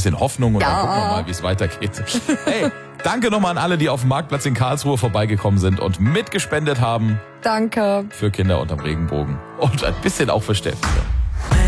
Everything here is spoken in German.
bisschen Hoffnung und dann gucken wir mal, wie es weitergeht. Hey, danke nochmal an alle, die auf dem Marktplatz in Karlsruhe vorbeigekommen sind und mitgespendet haben. Danke. Für Kinder unterm Regenbogen. Und ein bisschen auch für Steffen.